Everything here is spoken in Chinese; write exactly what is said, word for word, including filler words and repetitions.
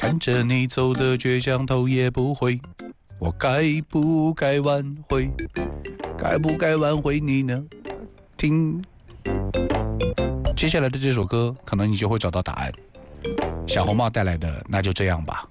看着你走的倔强，头也不回，我该不该挽回？该不该挽回你呢？听接下来的这首歌，可能你就会找到答案。小红帽带来的《那就这样吧》。